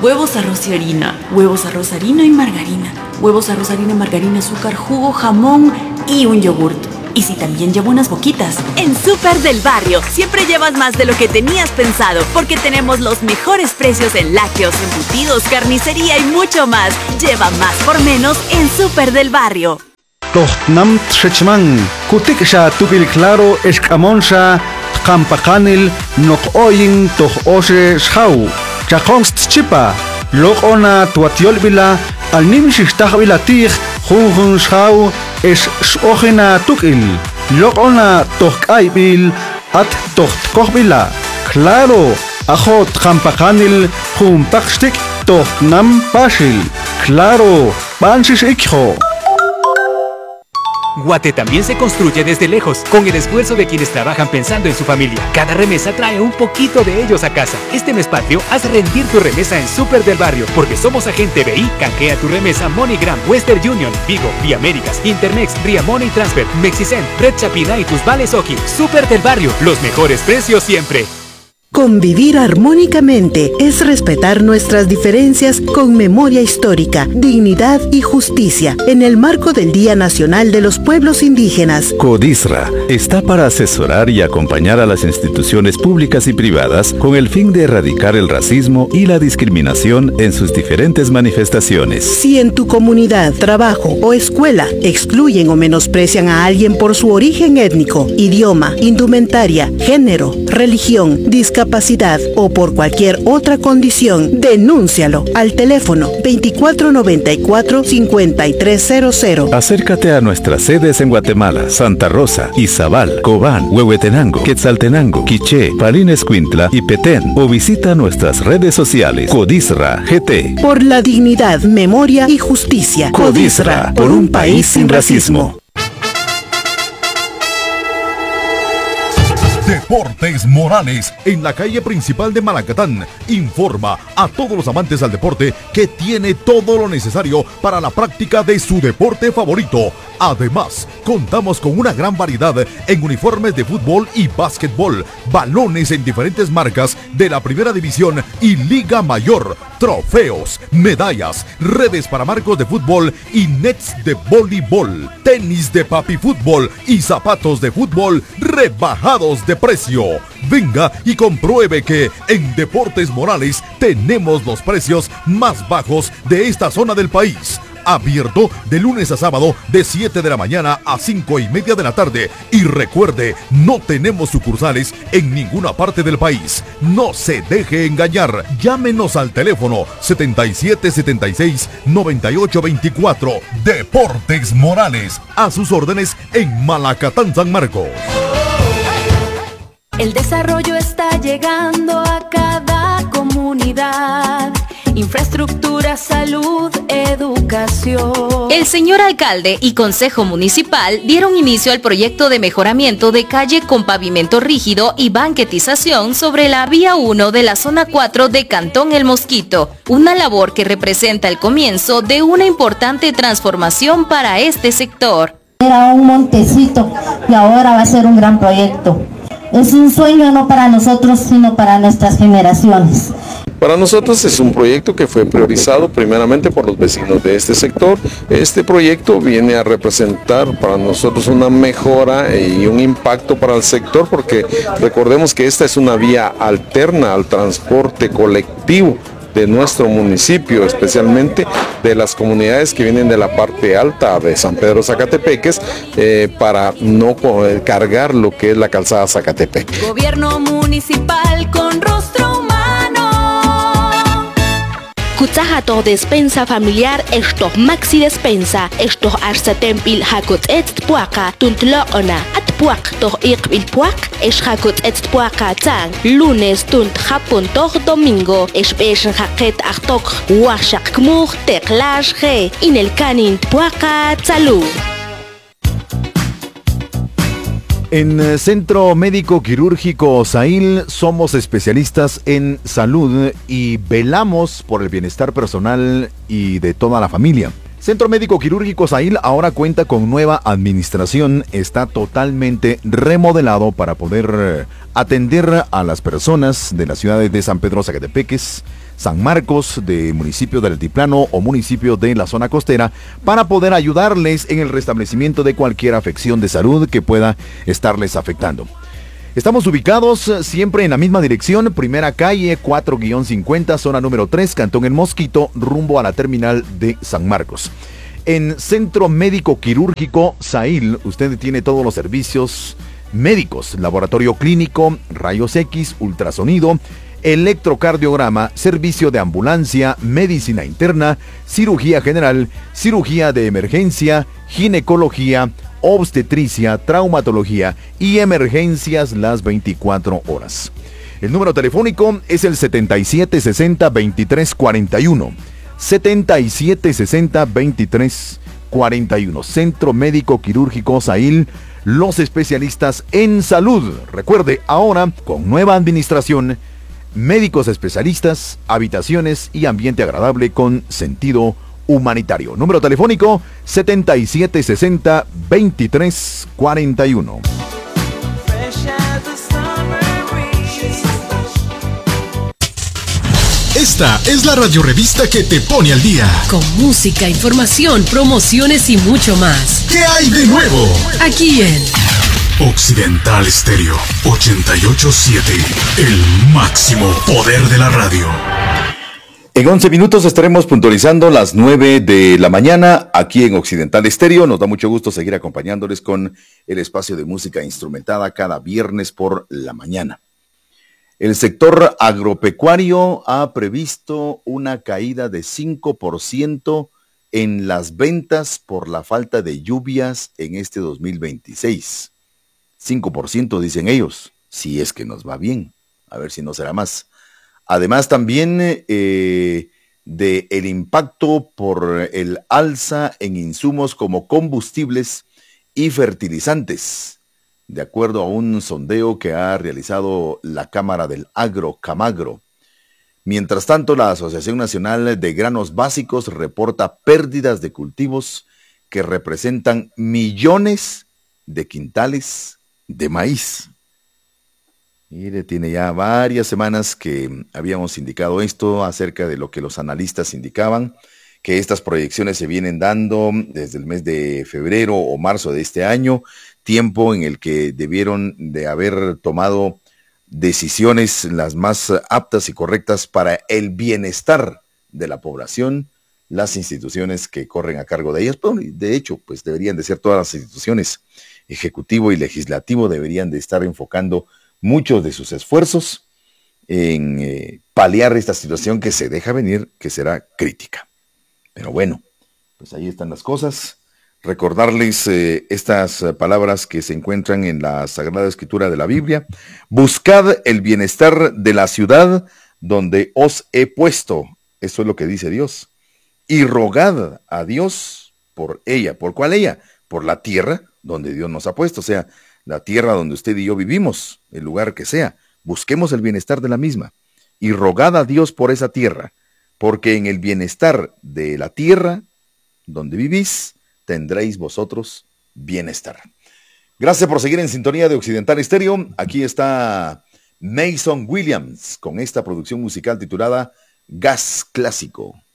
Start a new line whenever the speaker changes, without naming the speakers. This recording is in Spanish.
huevos, arroz y harina, huevos, arroz, harina y margarina, huevos, arroz, harina, margarina, azúcar, jugo, jamón y un yogurt. Y si también llevo unas boquitas.
En Súper del Barrio siempre llevas más de lo que tenías pensado, porque tenemos los mejores precios en lácteos, embutidos, carnicería y mucho más. Lleva más por menos en Súper del Barrio.
Tohnam Tshechman, Kutik Sha Tukil Claro, Eskamonsha, Kampakanil, Nok Oyin, Toh Oshe Shau, Chakongst Chipa, Lokona Tuatiolvila, Alnimishistahvila Tich, Hunhun Shau, Es Shogena Tukil, Lokona Tohkaibil, At Tohtkobila, Claro, Ajot Kampakanil, Humpakstik, Tohnam Pashil, Claro, Banshish Ikho.
Guate también se construye desde lejos, con el esfuerzo de quienes trabajan pensando en su familia. Cada remesa trae un poquito de ellos a casa. Este mes patrio, haz rendir tu remesa en Súper del Barrio, porque somos agente BI. Canjea tu remesa MoneyGram, Western Union, Vigo, Vía Américas, Intermex, Ria Money Transfer, Mexicen, Red Chapina y tus vales Oki. Súper del Barrio, los mejores precios siempre.
Convivir armónicamente es respetar nuestras diferencias con memoria histórica, dignidad y justicia en el marco del Día Nacional de los Pueblos Indígenas.
CODISRA está para asesorar y acompañar a las instituciones públicas y privadas con el fin de erradicar el racismo y la discriminación en sus diferentes manifestaciones.
Si en tu comunidad, trabajo o escuela excluyen o menosprecian a alguien por su origen étnico, idioma, indumentaria, género, religión, discapacidad o por cualquier otra condición, denúncialo al teléfono 2494-5300.
Acércate a nuestras sedes en Guatemala, Santa Rosa, Izabal, Cobán, Huehuetenango, Quetzaltenango, Quiché, Palín-Escuintla y Petén, o visita nuestras redes sociales CODISRA GT.
Por la dignidad, memoria y justicia.
CODISRA, por un país sin racismo.
Deportes Morales, en la calle principal de Malacatán, informa a todos los amantes al deporte que tiene todo lo necesario para la práctica de su deporte favorito. Además, contamos con una gran variedad en uniformes de fútbol y básquetbol, balones en diferentes marcas de la Primera División y Liga Mayor, trofeos, medallas, redes para marcos de fútbol y nets de voleibol, tenis de papi fútbol y zapatos de fútbol rebajados de precio. Venga y compruebe que en Deportes Morales tenemos los precios más bajos de esta zona del país. Abierto de lunes a sábado de 7 de la mañana a 5:30 de la tarde. Y recuerde, no tenemos sucursales en ninguna parte del país. No se deje engañar. Llámenos al teléfono 7776-9824. Deportes Morales, a sus órdenes en Malacatán, San Marcos.
El desarrollo está llegando a cada comunidad. Infraestructura, salud, educación.
El señor alcalde y consejo municipal dieron inicio al proyecto de mejoramiento de calle con pavimento rígido y banquetización sobre la vía 1 de la zona 4 de Cantón El Mosquito, una labor que representa el comienzo de una importante transformación para este sector.
Era un montecito y ahora va a ser un gran proyecto. Es un sueño no para nosotros, sino para nuestras generaciones.
Para nosotros es un proyecto que fue priorizado primeramente por los vecinos de este sector. Este proyecto viene a representar para nosotros una mejora y un impacto para el sector, porque recordemos que esta es una vía alterna al transporte colectivo de nuestro municipio, especialmente de las comunidades que vienen de la parte alta de San Pedro Zacatepeques, para no cargar lo que es la calzada Zacatepec.
Gobierno municipal con rostro humano.
Kutsahato despensa familiar esto maxi despensa esto arsetempil hakut etpuaka tuntloona atpuak to ikbil puak es hakut etpuaka tang lunes tunt hapun to domingo es beshen haket achtok washak kmur teklash ge in el canin puaka tsalu.
En Centro Médico Quirúrgico Sail somos especialistas en salud y velamos por el bienestar personal y de toda la familia.
Centro Médico Quirúrgico Sahil ahora cuenta con nueva administración, está totalmente remodelado para poder atender a las personas de las ciudades de San Pedro Zacatepeques, San Marcos, de municipio del Altiplano o municipio de la zona costera, para poder ayudarles en el restablecimiento de cualquier afección de salud que pueda estarles afectando. Estamos ubicados siempre en la misma dirección, primera calle 4-50, zona número 3, Cantón El Mosquito, rumbo a la terminal de San Marcos. En Centro Médico Quirúrgico Sahil, usted tiene todos los servicios médicos, laboratorio clínico, rayos X, ultrasonido, electrocardiograma, servicio de ambulancia, medicina interna, cirugía general, cirugía de emergencia, ginecología, obstetricia, traumatología y emergencias las 24 horas. El número telefónico es el 7760-2341. 7760-2341. Centro Médico Quirúrgico Sahil, los especialistas en salud. Recuerde, ahora con nueva administración, médicos especialistas, habitaciones y ambiente agradable con sentido humanitario. Número telefónico 7760-2341.
Esta es la radiorevista que te pone al día.
Con música, información, promociones y mucho más.
¿Qué hay de nuevo?
Aquí en
Occidental Estéreo 88.7, el máximo poder de la radio.
En 11 minutos estaremos puntualizando las 9 de la mañana aquí en Occidental Estéreo. Nos da mucho gusto seguir acompañándoles con el espacio de música instrumentada cada viernes por la mañana. El sector agropecuario ha previsto una caída de 5% en las ventas por la falta de lluvias en este 2026. 5% dicen ellos, si es que nos va bien. A ver si no será más. Además también de el impacto por el alza en insumos como combustibles y fertilizantes, de acuerdo a un sondeo que ha realizado la Cámara del Agro, Camagro. Mientras tanto, la Asociación Nacional de Granos Básicos reporta pérdidas de cultivos que representan millones de quintales de maíz. Mire, tiene ya varias semanas que habíamos indicado esto acerca de lo que los analistas indicaban, que estas proyecciones se vienen dando desde el mes de febrero o marzo de este año, tiempo en el que debieron de haber tomado decisiones las más aptas y correctas para el bienestar de la población, las instituciones que corren a cargo de ellas. Bueno, de hecho, pues deberían de ser todas las instituciones, ejecutivo y legislativo, deberían de estar enfocando muchos de sus esfuerzos en paliar esta situación que se deja venir, que será crítica. Pero bueno, pues ahí están las cosas. Recordarles estas palabras que se encuentran en la Sagrada Escritura de la Biblia. Buscad el bienestar de la ciudad donde os he puesto. Eso es lo que dice Dios. Y rogad a Dios por ella. ¿Por cuál ella? Por la tierra donde Dios nos ha puesto. O sea, la tierra donde usted y yo vivimos, el lugar que sea. Busquemos el bienestar de la misma. Y rogad a Dios por esa tierra. Porque en el bienestar de la tierra donde vivís, tendréis vosotros bienestar. Gracias por seguir en sintonía de Occidental Estéreo. Aquí está Mason Williams con esta producción musical titulada Gas Clásico.